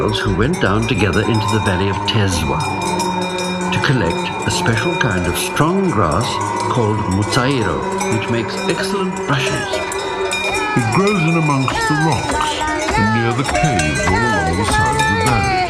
who went down together into the valley of Tezwa to collect a special kind of strong grass called mutsairo, which makes excellent brushes. It grows in amongst the rocks and near the caves all along the side of the valley.